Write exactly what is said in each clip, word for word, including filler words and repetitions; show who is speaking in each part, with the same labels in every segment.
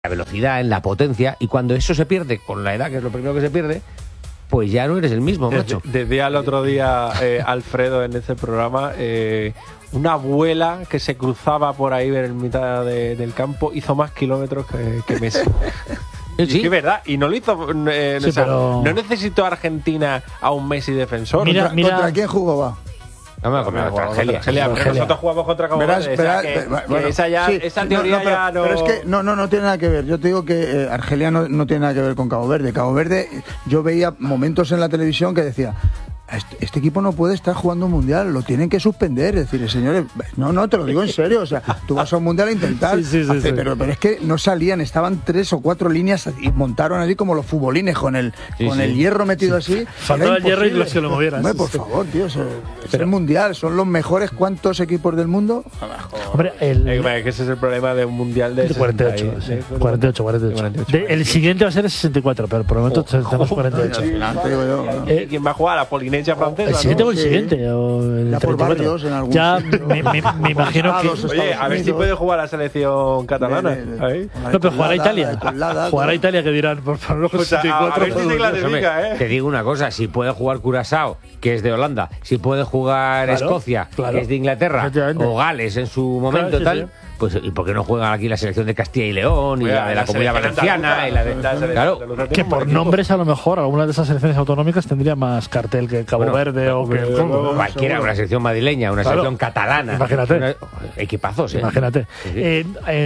Speaker 1: la velocidad, en la potencia, y cuando eso se pierde con la edad, que es lo primero que se pierde, pues ya no eres el mismo, macho.
Speaker 2: Desde, decía el otro día eh, Alfredo en este programa, eh, una abuela que se cruzaba por ahí en mitad de, del campo hizo más kilómetros que, que Messi. Sí, es verdad, y no lo hizo. Eh,
Speaker 3: sí,
Speaker 2: o sea,
Speaker 3: pero...
Speaker 2: No necesitó Argentina a un Messi defensor.
Speaker 3: Mira,
Speaker 4: ¿Contra,
Speaker 3: mira...
Speaker 4: ¿Contra quién jugó, va?
Speaker 1: No me contra Argelia.
Speaker 2: Argelia, Argelia.
Speaker 3: Argelia.
Speaker 2: Nosotros jugamos contra Cabo Verde.
Speaker 4: Verás,
Speaker 2: O sea, que,
Speaker 4: bueno,
Speaker 2: que esa, ya,
Speaker 4: sí,
Speaker 2: esa
Speaker 4: sí,
Speaker 2: teoría
Speaker 4: no, no, pero,
Speaker 2: ya no.
Speaker 4: Pero es que no, no, no tiene nada que ver. Yo te digo que eh, Argelia no, no tiene nada que ver con Cabo Verde. Cabo Verde, yo veía momentos en la televisión que decía. Este, este equipo no puede estar jugando un mundial, lo tienen que suspender. Es decir, señores, no, no, te lo digo en serio. O sea, tú vas a un mundial a intentar,
Speaker 3: sí, sí, sí,
Speaker 4: hacer,
Speaker 3: sí.
Speaker 4: Pero, pero es que no salían, estaban tres o cuatro líneas y montaron así como los futbolines con el,
Speaker 1: sí,
Speaker 4: con
Speaker 1: sí.
Speaker 4: el hierro metido
Speaker 3: sí.
Speaker 4: así.
Speaker 3: Faltaba el hierro y los que lo movieran.
Speaker 4: Hombre, por
Speaker 3: sí,
Speaker 4: favor, tío, eso, es
Speaker 3: pero,
Speaker 4: el mundial, son los mejores. ¿Cuántos equipos del mundo?
Speaker 3: Hombre, el,
Speaker 2: Eh, que ese es el problema de un mundial de
Speaker 3: cuarenta y ocho, sí, cuarenta y ocho, cuarenta y ocho. De, el siguiente va a ser el sesenta y cuatro, pero por el momento oh, tenemos cuarenta y ocho.
Speaker 4: Oh,
Speaker 3: eh,
Speaker 2: ¿Quién va a jugar? ¿A la Polinesia francesa?
Speaker 3: El siguiente
Speaker 2: ¿no?
Speaker 3: o el siguiente. Sí. O el
Speaker 4: ya por barrios en algún
Speaker 3: Ya
Speaker 4: sitio,
Speaker 3: me, me, me imagino que...
Speaker 2: Oye, a ver si puede jugar la selección catalana.
Speaker 4: De, de, de,
Speaker 2: ¿Ahí?
Speaker 3: No, pero jugará Italia. Jugará Italia, que dirán, por favor, los sesenta y cuatro.
Speaker 2: A ver si se clasifica, ¿eh?
Speaker 1: Te digo una cosa, si puede jugar Curazao, que es de Holanda, si puede jugar
Speaker 3: claro,
Speaker 1: Escocia,
Speaker 3: claro.
Speaker 1: que es de Inglaterra, o Gales en su momento
Speaker 3: claro, sí,
Speaker 1: tal,
Speaker 3: sí.
Speaker 1: pues ¿y por qué no juegan aquí la selección de Castilla y León y
Speaker 2: Oye,
Speaker 1: la de la,
Speaker 2: la
Speaker 1: Comunidad Valenciana y la de...
Speaker 2: Claro,
Speaker 3: que por nombres a lo mejor algunas de esas selecciones autonómicas tendría más cartel que Cabo
Speaker 1: bueno,
Speaker 3: Verde o que el Congo.
Speaker 1: Cualquiera, una selección madrileña, una
Speaker 3: claro.
Speaker 1: selección catalana.
Speaker 3: Imagínate.
Speaker 1: Una, equipazos, ¿eh?
Speaker 3: Imagínate.
Speaker 1: Sí, sí.
Speaker 3: Eh,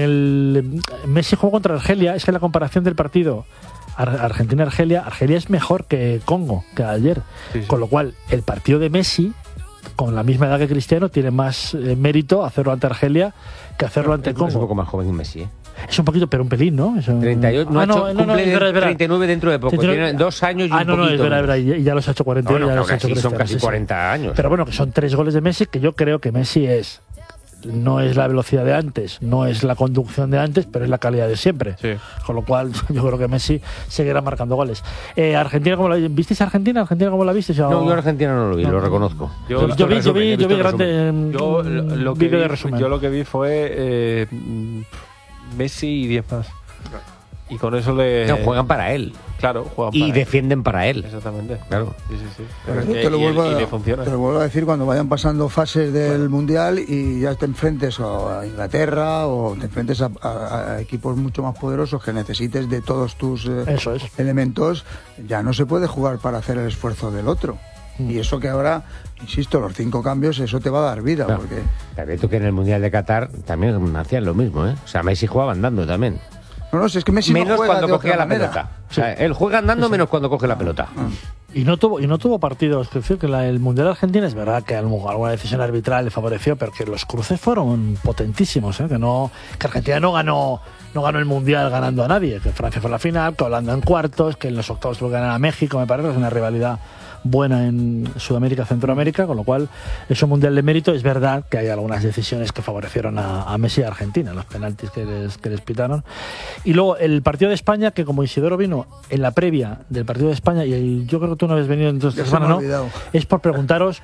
Speaker 3: el Messi jugó contra Argelia, es que la comparación del partido Argentina-Argelia, Argelia es mejor que Congo, que ayer. Sí, sí. Con lo cual, el partido de Messi, con la misma edad que Cristiano, tiene más eh, mérito hacerlo ante Argelia que hacerlo ante
Speaker 1: es
Speaker 3: Congo.
Speaker 1: Es un poco más joven que Messi, ¿eh?
Speaker 3: Es un poquito, pero un pelín, ¿no? Es un...
Speaker 1: treinta y ocho, no,
Speaker 3: ah,
Speaker 1: ha hecho,
Speaker 3: no, no,
Speaker 1: cumple
Speaker 3: no, es verdad, es verdad.
Speaker 1: treinta y nueve dentro de poco, treinta y nueve, tiene dos años y
Speaker 3: ah,
Speaker 1: un
Speaker 3: no, no,
Speaker 1: poquito.
Speaker 3: es verdad, es verdad, y ya los ha hecho cuarenta y uno,
Speaker 1: no, no,
Speaker 3: ya los ha hecho
Speaker 1: son
Speaker 3: Cristiano,
Speaker 1: casi
Speaker 3: sí,
Speaker 1: cuarenta años.
Speaker 3: Pero bueno, que son tres goles de Messi, que yo creo que Messi es... No es la velocidad de antes, no es la conducción de antes, pero es la calidad de siempre.
Speaker 2: Sí.
Speaker 3: Con lo cual, yo creo que Messi seguirá marcando goles. Eh, Argentina, ¿cómo la visteis? Argentina? ¿Argentina cómo la visteis?
Speaker 1: No, yo Argentina no lo vi, no. Lo reconozco.
Speaker 3: Yo, yo, yo vi, yo vi, yo vi grande.
Speaker 2: Yo lo, que vi,
Speaker 3: de resumen.
Speaker 2: yo lo que vi fue eh, Messi y diez más. Y con eso le.
Speaker 1: No, juegan para él.
Speaker 2: Claro, juegan
Speaker 1: y
Speaker 2: para
Speaker 1: defienden
Speaker 2: él.
Speaker 1: para él.
Speaker 2: Exactamente.
Speaker 1: Claro.
Speaker 2: Sí, sí, sí.
Speaker 4: Pero
Speaker 2: Pero
Speaker 4: te,
Speaker 2: que,
Speaker 4: lo
Speaker 2: y,
Speaker 4: vuelvo
Speaker 2: y
Speaker 4: a,
Speaker 2: le funciona.
Speaker 4: te lo vuelvo a decir cuando vayan pasando fases del claro. Mundial y ya te enfrentes a Inglaterra o te enfrentes a, a, a equipos mucho más poderosos que necesites de todos tus eh,
Speaker 3: eso es.
Speaker 4: elementos, ya no se puede jugar para hacer el esfuerzo del otro. Mm. Y eso que ahora, insisto, los cinco cambios, eso te va a dar vida. No, porque
Speaker 1: te reto que en el Mundial de Qatar también hacían lo mismo, ¿eh? O sea, Messi jugaba andando también.
Speaker 4: No, no, si es que Messi
Speaker 1: menos
Speaker 4: no juega
Speaker 1: cuando
Speaker 4: de
Speaker 1: cogía la
Speaker 4: manera.
Speaker 1: pelota. O sea, él juega andando
Speaker 3: sí, sí.
Speaker 1: menos cuando coge la pelota.
Speaker 4: Ah.
Speaker 3: Y no tuvo y no tuvo partidos. Es decir, que la, el Mundial de Argentina es verdad que alguna decisión arbitral le favoreció, pero que los cruces fueron potentísimos, ¿eh? Que no que Argentina no ganó no ganó el Mundial ganando a nadie. Que Francia fue a la final, que Holanda en cuartos, que en los octavos tuvo que ganar a México, me parece. Es una rivalidad buena en Sudamérica, Centroamérica, con lo cual es un mundial de mérito. Es verdad que hay algunas decisiones que favorecieron a, a Messi y a Argentina, los penaltis que les, que les pitaron. Y luego el partido de España, que como Isidoro vino en la previa del partido de España, y yo creo que tú no habías venido en esta semana, ¿no? Es por preguntaros...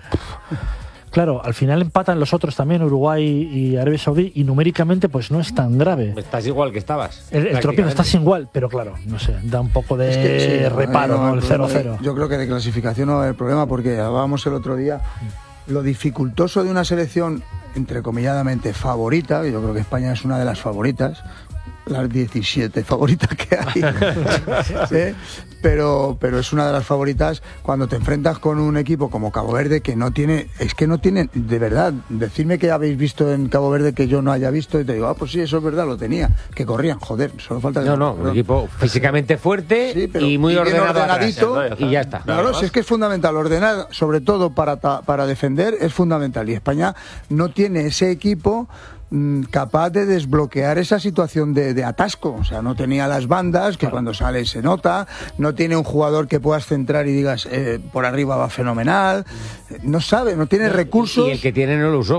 Speaker 3: Claro, al final empatan los otros también, Uruguay y Arabia Saudí, y numéricamente pues no es tan grave.
Speaker 1: Estás igual que estabas.
Speaker 3: El, el tropiezo estás igual, pero claro, no sé, da un poco de es que, sí, reparo, no, no, el cero cero.
Speaker 4: Yo creo que de clasificación no va a haber problema, porque hablábamos el otro día, lo dificultoso de una selección, entrecomilladamente, favorita, y yo creo que España es una de las favoritas, las diecisiete favoritas que hay, ¿eh? pero, pero es una de las favoritas cuando te enfrentas con un equipo como Cabo Verde que no tiene, es que no tiene, de verdad, decidme que habéis visto en Cabo Verde que yo no haya visto y te digo, ah, pues sí, eso es verdad, lo tenía, que corrían, joder, solo falta que...
Speaker 1: No, no, un equipo físicamente fuerte sí, pero, y muy y ordenado
Speaker 4: ordenadito
Speaker 1: atrás, y ya está.
Speaker 4: Claro, claro, si es que es fundamental, ordenar, sobre todo para, para defender, es fundamental, y España no tiene ese equipo capaz de desbloquear esa situación de, de atasco. O sea, no tenía las bandas, que claro. cuando sale se nota, no tiene un jugador que puedas centrar y digas, eh, por arriba va fenomenal, no sabe, no tiene recursos.
Speaker 1: Y el que tiene no lo usó.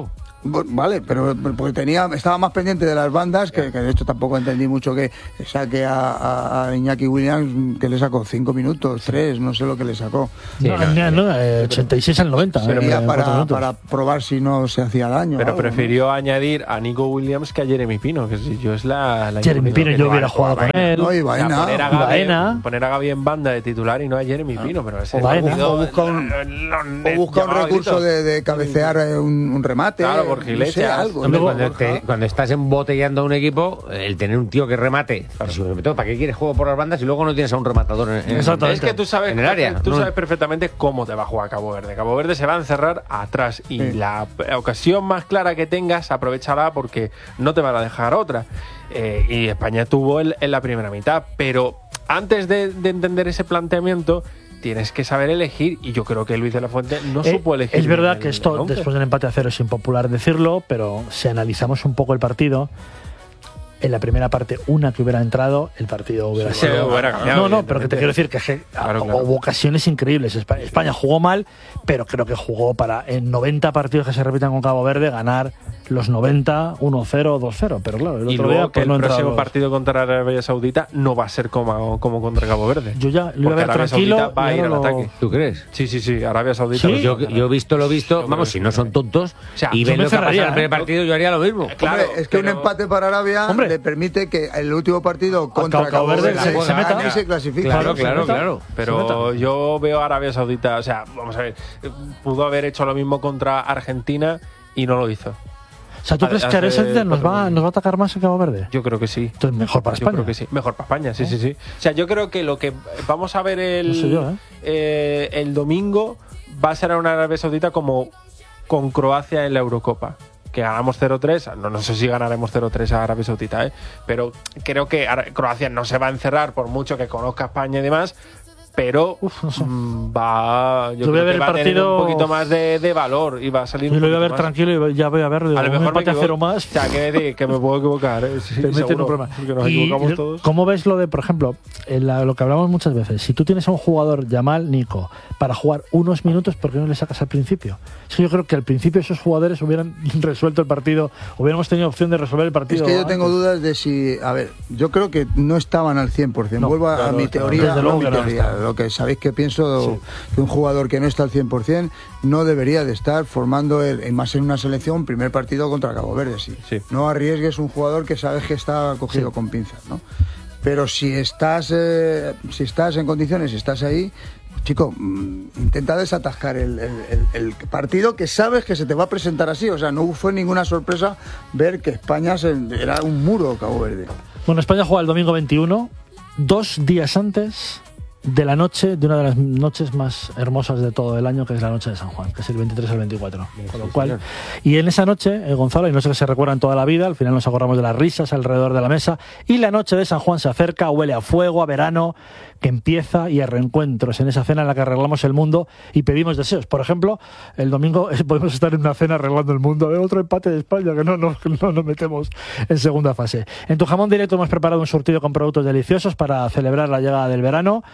Speaker 4: Vale, pero porque tenía, estaba más pendiente de las bandas, que, que de hecho tampoco entendí mucho que saque a, a Iñaki Williams, que le sacó cinco minutos, tres, no sé lo que le sacó.
Speaker 3: Sí, no, no, no, eh, ochenta y seis al noventa.
Speaker 4: Sería
Speaker 3: eh,
Speaker 4: para, para probar si no se hacía daño.
Speaker 2: Pero
Speaker 4: algo,
Speaker 2: prefirió
Speaker 4: ¿no?
Speaker 2: añadir a Nico Williams que a Jeremy Pino, que si yo es la... la
Speaker 3: Jeremy Pino yo hubiera jugado con él.
Speaker 4: No, y
Speaker 2: o sea,
Speaker 4: Baena.
Speaker 2: poner, a Gaby,
Speaker 3: Baena.
Speaker 2: poner a Gaby en banda de titular y no a Jeremy
Speaker 4: Ah.
Speaker 2: Pino, pero ese
Speaker 4: O,
Speaker 2: partido,
Speaker 4: o busca un, o busca un recurso de, de cabecear un, un remate.
Speaker 2: Claro, por
Speaker 4: no sé,
Speaker 2: Iglesias.
Speaker 4: algo.
Speaker 1: Hombre,
Speaker 4: ¿no?
Speaker 1: cuando, te- cuando estás embotellando a un equipo, el tener un tío que remate, sobre todo, ¿para qué quieres juego por las bandas y luego no tienes a un rematador en, en,
Speaker 3: Exactamente.
Speaker 2: Es que tú sabes,
Speaker 1: en el área?
Speaker 2: tú
Speaker 1: ¿no?
Speaker 2: sabes perfectamente cómo te va a jugar Cabo Verde. Cabo Verde se va a encerrar atrás y
Speaker 4: Sí.
Speaker 2: la ocasión más clara que tengas, aprovechala porque no te van a dejar otra. Eh, y España tuvo el, en la primera mitad, pero antes de, de entender ese planteamiento tienes que saber elegir, y yo creo que Luis de la Fuente no
Speaker 3: Eh,
Speaker 2: supo elegir.
Speaker 3: es verdad
Speaker 2: el-
Speaker 3: que
Speaker 2: el
Speaker 3: esto,
Speaker 2: once.
Speaker 3: después del empate a cero, es impopular decirlo, pero si analizamos un poco el partido, en la primera parte, una que hubiera entrado, el partido hubiera
Speaker 2: Sí,
Speaker 3: sido.
Speaker 2: hubiera cambiado,
Speaker 3: no, no, pero que te
Speaker 2: evidentemente.
Speaker 3: quiero decir que je-
Speaker 2: Claro, claro.
Speaker 3: hubo ocasiones increíbles. Espa- España jugó mal, pero creo que jugó para en noventa partidos que se repitan con Cabo Verde ganar los noventa, uno cero, dos cero. Pero claro, el
Speaker 2: Y
Speaker 3: otro
Speaker 2: luego
Speaker 3: día
Speaker 2: que
Speaker 3: pues,
Speaker 2: el
Speaker 3: no entraron
Speaker 2: próximo
Speaker 3: los-
Speaker 2: partido contra Arabia Saudita no va a ser como, como contra Cabo Verde.
Speaker 3: Yo ya lo iba a
Speaker 2: Porque
Speaker 3: ver
Speaker 2: Arabia
Speaker 3: tranquilo.
Speaker 2: Saudita va a
Speaker 3: y
Speaker 2: ir
Speaker 3: ahora
Speaker 2: al
Speaker 3: lo-
Speaker 2: ataque.
Speaker 1: ¿Tú crees?
Speaker 2: Sí, sí, sí, Arabia Saudita.
Speaker 3: Sí.
Speaker 2: lo-
Speaker 1: Yo, yo he visto lo visto,
Speaker 2: Yo
Speaker 1: vamos,
Speaker 2: creo
Speaker 1: si
Speaker 2: que
Speaker 1: no
Speaker 2: sí.
Speaker 1: son tontos
Speaker 2: O sea,
Speaker 1: y
Speaker 3: yo
Speaker 1: ven
Speaker 3: me
Speaker 1: lo que ha pasado en
Speaker 3: cerraría,
Speaker 1: el primer
Speaker 3: ¿eh?
Speaker 1: partido, yo haría lo mismo.
Speaker 2: Claro,
Speaker 4: Hombre, es que
Speaker 2: pero-
Speaker 4: un empate para Arabia
Speaker 3: Hombre.
Speaker 4: le permite que el último partido contra
Speaker 3: Cabo
Speaker 4: Cabo
Speaker 3: Verde
Speaker 4: Verde
Speaker 3: se-
Speaker 4: se,
Speaker 3: se meta.
Speaker 4: gane y se clasifica.
Speaker 1: Claro,
Speaker 3: se
Speaker 1: claro,
Speaker 3: meta.
Speaker 1: claro.
Speaker 2: Pero yo veo a Arabia Saudita, o sea, vamos a ver, pudo haber hecho lo mismo contra Argentina y no lo hizo.
Speaker 3: O sea, ¿tú crees que
Speaker 2: Hace
Speaker 3: Arabia Saudita nos
Speaker 2: cuatro
Speaker 3: va,
Speaker 2: minutos.
Speaker 3: nos va a atacar más que Cabo Verde?
Speaker 2: Yo creo que sí.
Speaker 3: Entonces, mejor para
Speaker 2: Yo
Speaker 3: España.
Speaker 2: creo que sí. Mejor para España, sí, sí, sí. O sea, yo creo que lo que vamos a ver el,
Speaker 3: No sé yo, ¿eh?
Speaker 2: eh, el domingo va a ser a una Arabia Saudita como con Croacia en la Eurocopa. Que ganamos cero tres, no, no sé si ganaremos cero tres a Arabia Saudita, ¿eh? Pero creo que Ara- Croacia no se va a encerrar por mucho que conozca a España y demás, pero
Speaker 3: Uf, no sé.
Speaker 2: mm, va, yo
Speaker 3: Yo voy
Speaker 2: creo
Speaker 3: a ver
Speaker 2: que va
Speaker 3: el
Speaker 2: a tener
Speaker 3: partido-
Speaker 2: un poquito más de, de valor y va a salir
Speaker 3: Yo
Speaker 2: un
Speaker 3: lo voy a ver
Speaker 2: poquito más.
Speaker 3: tranquilo y ya voy a ver. Digo,
Speaker 2: A lo
Speaker 3: un
Speaker 2: mejor me
Speaker 3: empate a cero
Speaker 2: equivoco.
Speaker 3: más.
Speaker 2: O sea, que, decir, que me puedo equivocar, ¿eh? Sí,
Speaker 3: te meten
Speaker 2: seguro,
Speaker 3: un problema.
Speaker 2: porque nos
Speaker 3: Y,
Speaker 2: equivocamos
Speaker 3: eh,
Speaker 2: todos.
Speaker 3: ¿Cómo ves lo de, por ejemplo, en la- lo que hablamos muchas veces? Si tú tienes a un jugador, Yamal, Nico, para jugar unos minutos, ¿por qué no le sacas al principio? Es que yo creo que al principio esos jugadores hubieran resuelto el partido, hubiéramos tenido opción de resolver el
Speaker 4: Es
Speaker 3: partido.
Speaker 4: que yo tengo
Speaker 3: antes.
Speaker 4: dudas de si. A ver, yo creo que no estaban al cien por cien.
Speaker 3: No,
Speaker 4: Vuelvo a,
Speaker 2: claro,
Speaker 4: mi
Speaker 2: estaban.
Speaker 4: teoría.
Speaker 3: Desde luego
Speaker 4: a mi
Speaker 3: que no
Speaker 4: teoría.
Speaker 3: estaban.
Speaker 4: Lo que sabéis que pienso que un jugador que no está al cien por cien no debería de estar formando, el, y más en una selección, primer partido contra Cabo Verde. Sí.
Speaker 2: Sí.
Speaker 4: No arriesgues un jugador que sabes que está cogido
Speaker 3: Sí.
Speaker 4: con pinzas, ¿no? Pero si estás, eh, si estás en condiciones, si estás ahí, chico, mm, intenta desatascar el, el- el- el partido que sabes que se te va a presentar así. O sea, no fue ninguna sorpresa ver que España se- era un muro Cabo Verde.
Speaker 3: Bueno, España juega el domingo veintiuno, dos días antes de la noche, de una de las noches más hermosas de todo el año, que es la noche de San Juan, que es el veintitrés al veinticuatro. Con lo cual, y en esa noche, eh, Gonzalo, y no sé que se recuerdan toda la vida, al final nos acordamos de las risas alrededor de la mesa, y la noche de San Juan se acerca, huele a fuego, a verano, que empieza, y a reencuentros en esa cena en la que arreglamos el mundo y pedimos deseos. Por ejemplo, el domingo eh, podemos estar en una cena arreglando el mundo, de otro empate de España, que no, no, no nos metemos en segunda fase. En Tu Jamón Directo hemos preparado un surtido con productos deliciosos para celebrar la llegada del verano.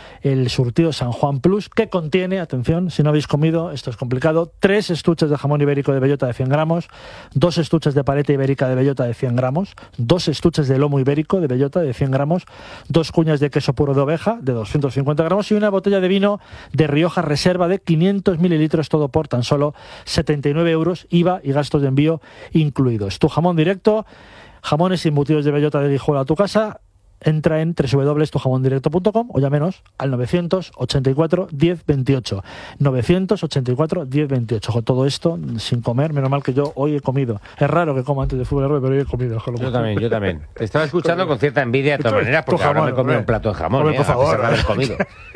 Speaker 3: El surtido San Juan Plus, que contiene, atención, si no habéis comido, esto es complicado, tres estuches de jamón ibérico de bellota de cien gramos, dos estuches de paleta ibérica de bellota de cien gramos, dos estuches de lomo ibérico de bellota de cien gramos, dos cuñas de queso puro de oveja de doscientos cincuenta gramos y una botella de vino de Rioja Reserva de quinientos mililitros, todo por tan solo setenta y nueve euros, I V A y gastos de envío incluidos. Tu Jamón Directo, jamones y embutidos de bellota de Guijuelo a tu casa. Entra en doble u doble u doble u punto tu jamón directo punto com o llámenos al novecientos ochenta y cuatro diez veintiocho. novecientos ochenta y cuatro diez veintiocho. Ojo, todo esto sin comer, menos mal que yo hoy he comido. Es raro que coma antes de fútbol, pero hoy he comido. Ojo,
Speaker 1: Yo también, yo también. Te estaba escuchando con cierta envidia de todas
Speaker 3: Esto-
Speaker 1: maneras, porque
Speaker 3: tu
Speaker 1: ahora me
Speaker 3: jamón,
Speaker 1: comí
Speaker 3: hombre.
Speaker 1: un plato de jamón,
Speaker 3: Hombre,
Speaker 1: ¿eh?
Speaker 3: por
Speaker 1: A pesar de
Speaker 3: favor.
Speaker 1: haber comido.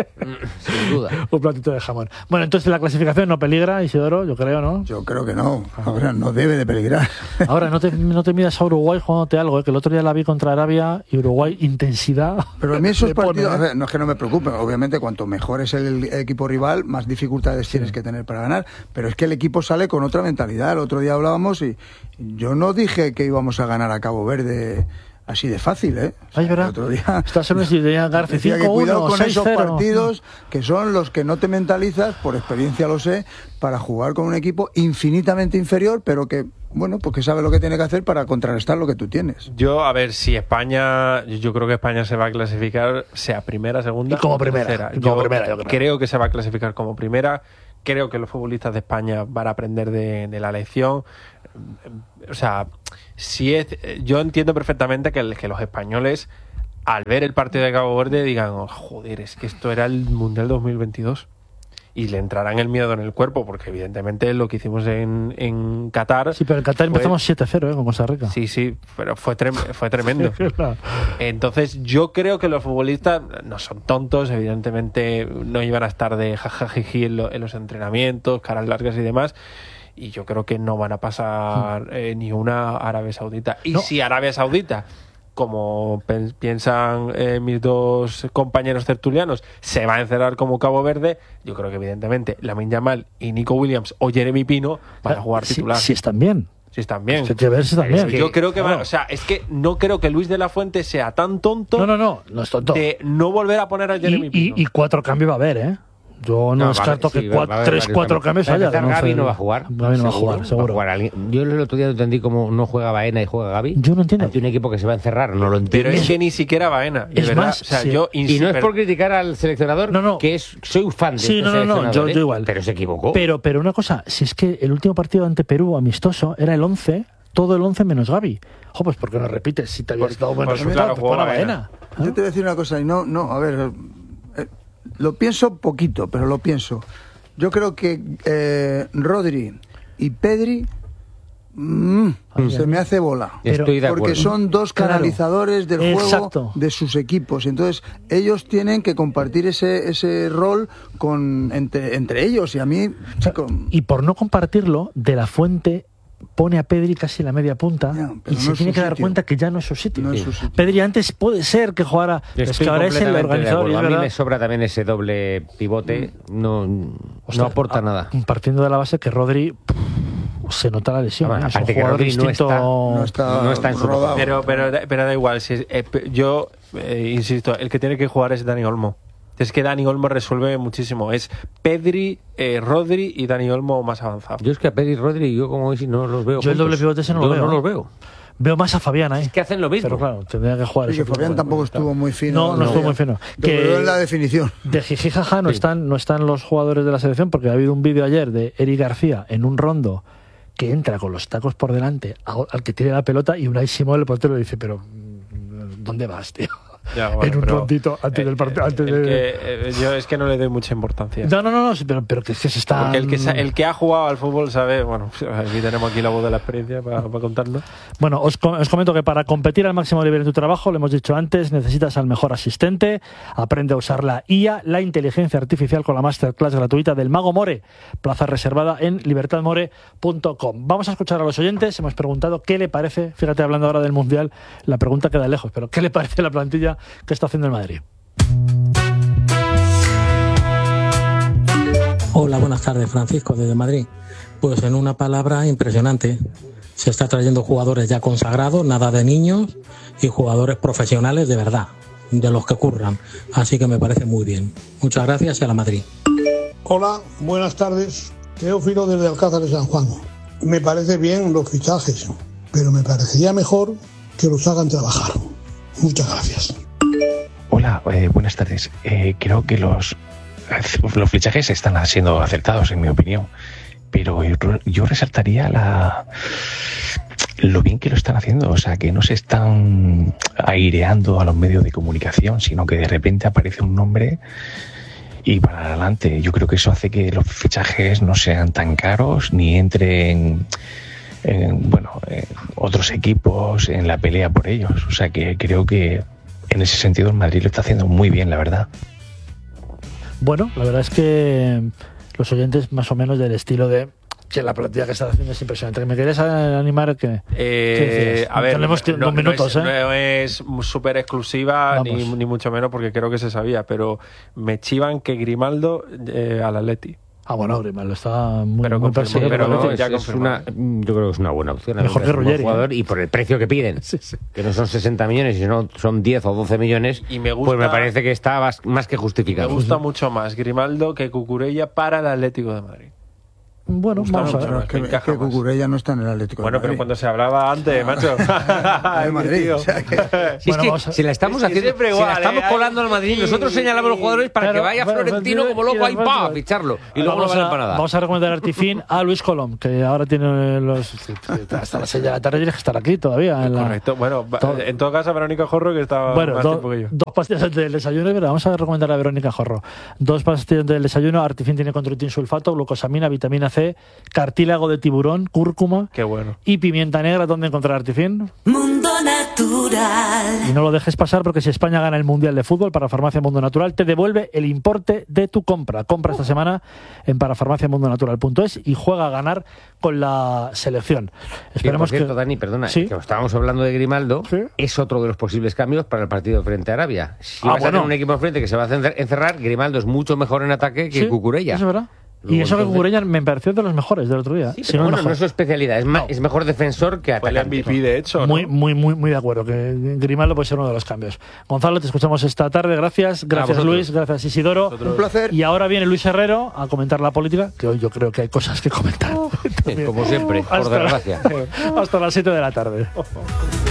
Speaker 1: Mm, Sin duda.
Speaker 3: Un platito de jamón. Bueno, entonces la clasificación no peligra, Isidoro, yo creo, ¿no?
Speaker 4: Yo creo que no. Ahora no debe de peligrar.
Speaker 3: Ahora, no te, no te midas a Uruguay jugándote algo, ¿eh? Que el otro día la vi contra Arabia y Uruguay, intensidad.
Speaker 4: Pero a mí esos
Speaker 3: le pone,
Speaker 4: partidos,
Speaker 3: ¿eh?
Speaker 4: a ver, no es que no me preocupen, obviamente cuanto mejor es el equipo rival, más dificultades tienes que tener para ganar, pero es que el equipo sale con otra mentalidad. El otro día hablábamos y yo no dije que íbamos a ganar a Cabo Verde así de fácil, ¿eh? O sea,
Speaker 3: Ay, ¿verdad?
Speaker 4: el otro día
Speaker 3: Estás en una idea, García,
Speaker 4: decía que
Speaker 3: cinco
Speaker 4: cuidado
Speaker 3: uno,
Speaker 4: con
Speaker 3: seis
Speaker 4: esos
Speaker 3: cero.
Speaker 4: partidos que son los que no te mentalizas, por experiencia lo sé, para jugar con un equipo infinitamente inferior, pero que bueno, pues que sabe lo que tiene que hacer para contrarrestar lo que tú tienes.
Speaker 2: Yo, a ver, si España, yo creo que España se va a clasificar, sea primera, segunda
Speaker 3: y como
Speaker 2: o
Speaker 3: primera.
Speaker 2: tercera.
Speaker 3: Y como
Speaker 2: yo
Speaker 3: primera, yo creo.
Speaker 2: creo que se va a clasificar como primera. Creo que los futbolistas de España van a aprender de, de la lección. O sea, si es, yo entiendo perfectamente que, que los españoles, al ver el partido de Cabo Verde, digan, oh, joder, es que esto era el Mundial dos mil veintidós. Y le entrarán el miedo en el cuerpo, porque evidentemente lo que hicimos en, en Qatar...
Speaker 3: Sí, pero en Qatar
Speaker 2: fue,
Speaker 3: empezamos siete cero, ¿eh? Con Costa Rica.
Speaker 2: Sí, sí, pero fue, trem, fue tremendo. Entonces yo creo que los futbolistas no son tontos, evidentemente no iban a estar de jajajiji en, lo, en los entrenamientos, caras largas y demás, y yo creo que no van a pasar eh, ni una Arabia Saudita. Y no. Si Arabia Saudita, como piensan eh, mis dos compañeros tertulianos, se va a encerrar como Cabo Verde, yo creo que evidentemente Lamine Yamal y Nico Williams o Jeremy Pino van a jugar titular.
Speaker 3: Si, si están bien.
Speaker 2: Si están bien.
Speaker 3: Si ver si están bien.
Speaker 2: Yo creo que van, o sea, es que no creo que Luis de la Fuente sea tan tonto.
Speaker 3: No, no, no, no es tonto.
Speaker 2: De no volver a poner a Jeremy
Speaker 3: y,
Speaker 2: Pino.
Speaker 3: Y, y cuatro cambios va a haber, ¿eh? Yo no, no descarto vale, que sí, cuatro, tres, cuatro cambios haya.
Speaker 1: No Gaby no va a jugar.
Speaker 3: Gaby no va a jugar, seguro.
Speaker 1: Va a jugar. Yo el otro día no entendí cómo no juega Baena y juega Gaby.
Speaker 3: Yo no entiendo.
Speaker 1: Hay un equipo que se va a encerrar, no lo entiendo.
Speaker 2: Pero es que ni siquiera Baena.
Speaker 3: Es
Speaker 2: verdad.
Speaker 3: más,
Speaker 2: o sea,
Speaker 3: sí.
Speaker 2: yo
Speaker 1: y no es por criticar al seleccionador,
Speaker 3: no, no.
Speaker 1: que es soy un fan de
Speaker 3: sí,
Speaker 1: este
Speaker 3: no, no, no, yo,
Speaker 1: ¿eh?
Speaker 3: yo igual.
Speaker 1: Pero se equivocó.
Speaker 3: Pero, pero una cosa, si es que el último partido ante Perú amistoso era el once, todo el once menos Gaby. Ojo, pues ¿por qué no repites? Si te habías
Speaker 2: pues,
Speaker 3: dado buen
Speaker 2: pues,
Speaker 3: resultado,
Speaker 2: claro,
Speaker 3: pues para Baena.
Speaker 4: ¿Ah? Yo te voy a decir una cosa, y no, no, a ver, eh, lo pienso poquito, pero lo pienso. Yo creo que eh, Rodri y Pedri mmm, mm. se me hace bola.
Speaker 1: Estoy de
Speaker 4: porque
Speaker 1: acuerdo.
Speaker 4: son dos canalizadores
Speaker 3: claro.
Speaker 4: del
Speaker 3: Exacto.
Speaker 4: juego de sus equipos. Entonces, ellos tienen que compartir ese, ese rol con entre, entre ellos. Y a mí, chico...
Speaker 3: Y por no compartirlo, De la Fuente pone a Pedri casi en la media punta no, y se no tiene que dar cuenta que ya no es su sitio.
Speaker 4: No
Speaker 3: sí.
Speaker 4: es su sitio.
Speaker 3: Pedri antes puede ser que jugara, es que ahora es el organizador.
Speaker 1: A mí me sobra también ese doble pivote, no, o sea, no aporta
Speaker 3: a,
Speaker 1: nada.
Speaker 3: Partiendo de la base que Rodri pff, se nota la lesión.
Speaker 1: Bueno,
Speaker 3: ¿eh?
Speaker 1: aparte que Rodri
Speaker 3: distinto...
Speaker 1: no, está, no, está, no está en su
Speaker 2: rodado. Pero, pero, pero da igual, si, eh, yo eh, insisto, el que tiene que jugar es Dani Olmo. Es que Dani Olmo resuelve muchísimo. Es Pedri, eh, Rodri y Dani Olmo más avanzado.
Speaker 1: Yo es que a Pedri y Rodri, yo como si no los veo.
Speaker 3: Yo juntos. El doble pivote ese no
Speaker 1: yo
Speaker 3: lo veo.
Speaker 1: no los veo.
Speaker 3: Veo más a Fabián ahí.
Speaker 1: Es que hacen lo mismo.
Speaker 3: Pero claro, tendría que jugar.
Speaker 4: Sí, que Fabián tampoco estuvo muy fino.
Speaker 3: No, no, no estuvo muy fino.
Speaker 4: Que pero en la definición.
Speaker 3: De jijijaja no, sí. están, no están los jugadores de la selección, porque ha habido un vídeo ayer de Eric García en un rondo que entra con los tacos por delante al que tiene la pelota y Unai Simón, el portero, le dice, pero ¿dónde vas, tío?
Speaker 2: Ya, bueno,
Speaker 3: en un rondito antes eh, del partido. Antes
Speaker 2: el
Speaker 3: de...
Speaker 2: que, eh, yo es que no le doy mucha importancia.
Speaker 3: No, no, no, no pero, pero que es que se está.
Speaker 2: Porque el que, el que ha jugado al fútbol sabe, bueno, aquí tenemos aquí la voz de la experiencia para, para contarlo.
Speaker 3: Bueno, os, os comento que para competir al máximo nivel en tu trabajo, lo hemos dicho antes, necesitas al mejor asistente. Aprende a usar la I A, la inteligencia artificial, con la masterclass gratuita del Mago More. Plaza reservada en libertad more punto com. Vamos a escuchar a los oyentes. Hemos preguntado qué le parece, fíjate, hablando ahora del Mundial, la pregunta queda lejos, pero ¿qué le parece la plantilla que está haciendo el Madrid?
Speaker 5: Hola, buenas tardes, Francisco, desde Madrid. Pues en una palabra, impresionante. Se está trayendo jugadores ya consagrados, nada de niños, y jugadores profesionales de verdad, de los que curran. Así que me parece muy bien. Muchas gracias y a la Madrid.
Speaker 6: Hola, buenas tardes. Teófilo desde Alcázar de San Juan. Me parece bien los fichajes, pero me parecería mejor que los hagan trabajar. Muchas gracias.
Speaker 7: Hola, eh, buenas tardes. Eh, creo que los, los fichajes están siendo acertados, en mi opinión. Pero yo, yo resaltaría la, lo bien que lo están haciendo. O sea, que no se están aireando a los medios de comunicación, sino que de repente aparece un nombre y para adelante. Yo creo que eso hace que los fichajes no sean tan caros ni entren en, bueno, en otros equipos en la pelea por ellos. O sea, que creo que en ese sentido el Madrid lo está haciendo muy bien, la verdad.
Speaker 3: Bueno, la verdad es que los oyentes más o menos del estilo de que la plantilla que estás haciendo es impresionante. ¿Me querías animar? Que,
Speaker 2: eh, a ver,
Speaker 3: tenemos
Speaker 2: no,
Speaker 3: dos minutos,
Speaker 2: no es,
Speaker 3: ¿eh?
Speaker 2: No es súper exclusiva ni, ni mucho menos, porque creo que se sabía, pero me chivan que Grimaldo eh, al Atleti.
Speaker 3: Ah, bueno, Grimaldo está muy,
Speaker 2: pero
Speaker 3: muy
Speaker 2: perseguido. Pero
Speaker 1: no, es, es una, yo creo que es una buena opción.
Speaker 3: Mejor que Ruggeri,
Speaker 1: jugador,
Speaker 3: ¿eh?
Speaker 1: Y por el precio que piden,
Speaker 3: sí, sí.
Speaker 1: que no son sesenta millones, sino son diez o doce millones,
Speaker 2: y me gusta,
Speaker 1: pues me parece que está más, más que justificado.
Speaker 2: Me gusta mucho más Grimaldo que Cucurella para el Atlético de Madrid.
Speaker 3: Bueno,
Speaker 2: Gustavo,
Speaker 3: vamos a ver.
Speaker 4: Pero es que, es que Cucurella no está en el Atlético
Speaker 2: Bueno,
Speaker 4: de
Speaker 2: pero
Speaker 4: Madrid.
Speaker 2: cuando se hablaba antes, macho.
Speaker 4: de Madrid, o sea que-
Speaker 1: Si es
Speaker 3: Bueno,
Speaker 1: que
Speaker 3: vamos a-
Speaker 1: si la estamos
Speaker 2: Es que
Speaker 1: haciendo,
Speaker 2: siempre
Speaker 1: si
Speaker 2: igual,
Speaker 1: la estamos
Speaker 2: ¿eh?
Speaker 1: colando al Madrid,
Speaker 2: Ay,
Speaker 1: nosotros señalamos a los jugadores para
Speaker 3: Pero,
Speaker 1: que vaya
Speaker 3: bueno,
Speaker 1: Florentino
Speaker 3: pues,
Speaker 1: como loco
Speaker 3: y
Speaker 1: ahí
Speaker 3: después,
Speaker 1: pa, a
Speaker 3: pues,
Speaker 1: ficharlo. Y luego no
Speaker 3: vamos,
Speaker 1: vale
Speaker 3: a,
Speaker 1: para nada.
Speaker 3: vamos a recomendar Artifin a Luis Colom, que ahora tiene los. Hasta las seis de la tarde tienes que estar aquí todavía. En la,
Speaker 2: Correcto. Bueno, va-
Speaker 3: todo.
Speaker 2: en todo caso, Verónica Jorro, que estaba
Speaker 3: Bueno,
Speaker 2: más
Speaker 3: do-
Speaker 2: tiempo que yo.
Speaker 3: dos pastillas antes del desayuno. Mira, vamos a recomendar a Verónica Jorro. Dos pastillas antes del desayuno. Artifin tiene contritin sulfato, glucosamina, vitamina C, cartílago de tiburón, cúrcuma
Speaker 2: Qué bueno.
Speaker 3: y pimienta negra. ¿Dónde encontrar Artifin?
Speaker 8: Mundo Natural.
Speaker 3: Y no lo dejes pasar porque si España gana el Mundial de Fútbol, Parafarmacia Mundo Natural te devuelve el importe de tu compra. Compra esta semana en parafarmaciamundonatural punto es y juega a ganar con la selección.
Speaker 1: Sí, por
Speaker 3: Esperemos
Speaker 1: cierto,
Speaker 3: que...
Speaker 1: Dani, perdona,
Speaker 3: Sí.
Speaker 1: que estábamos hablando de Grimaldo,
Speaker 3: Sí.
Speaker 1: es otro de los posibles cambios para el partido frente a Arabia. Si
Speaker 3: Ah,
Speaker 1: vas a
Speaker 3: bueno.
Speaker 1: tener un equipo enfrente que se va a encer- encerrar, Grimaldo es mucho mejor en ataque que
Speaker 3: Sí,
Speaker 1: Cucurella.
Speaker 3: eso es verdad.
Speaker 1: Luego,
Speaker 3: Y eso que
Speaker 1: entonces-
Speaker 3: Cucurella me pareció de los mejores del otro día.
Speaker 1: Sí,
Speaker 3: Si
Speaker 1: pero
Speaker 3: no el
Speaker 1: bueno,
Speaker 3: mejor.
Speaker 1: no es su especialidad, es, ma-
Speaker 3: No.
Speaker 1: es mejor defensor que
Speaker 2: Fue el
Speaker 1: atacante.
Speaker 2: M V P, de hecho, ¿no?
Speaker 3: Muy, muy, muy, muy de acuerdo, que Grimaldo puede ser uno de los cambios. Gonzalo, te escuchamos esta tarde. Gracias. Gracias,
Speaker 1: vosotros.
Speaker 3: Luis. Gracias, Isidoro.
Speaker 4: Un placer.
Speaker 3: Y ahora viene Luis Herrero a comentar la política, que hoy yo creo que hay cosas que comentar.
Speaker 1: Como siempre, por
Speaker 3: Hasta-
Speaker 1: desgracia.
Speaker 3: Hasta las siete de la tarde.